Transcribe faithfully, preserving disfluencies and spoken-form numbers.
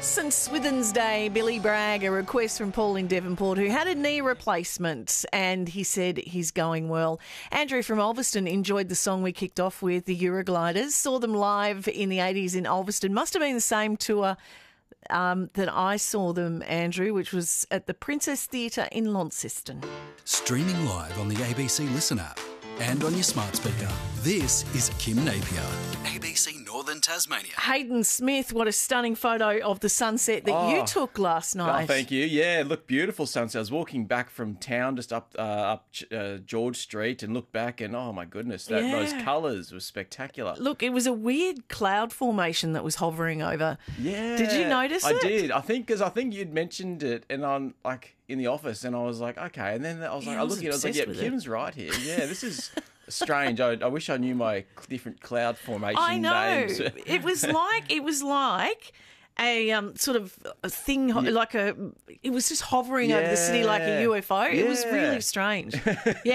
Saint Swithin's Day, Billy Bragg, a request from Paul in Devonport who had a knee replacement and he said he's going well. Andrew from Ulverston enjoyed the song we kicked off with, the Eurogliders. Saw them live in the eighties in Ulverston. Must have been the same tour um, that I saw them, Andrew, which was at the Princess Theatre in Launceston. Streaming live on the A B C Listen app and on your smart speaker. This is Kim Napier, A B C Northern Tasmania. Hayden Smith, what a stunning photo of the sunset that Oh. you took last night. Oh, thank you. Yeah, look, beautiful sunset. I was walking back from town, just up uh, up uh, George Street, and looked back, and oh my goodness, that, Yeah. those colours were spectacular. Look, it was a weird cloud formation that was hovering over. Yeah, Did you notice I it? did. I think because I think you'd mentioned it, and I'm like in the office, and I was like, okay, and then I was Yeah, like, I I was looked at it, I was like, yeah, obsessed with it. Kim's right here. Yeah, this is strange. I, I wish I knew my different cloud formation I know. names. It was like it was like a um, sort of a thing, ho like a. It was just hovering over the city like a Yeah. U F O. It was Yeah. really strange. Yeah.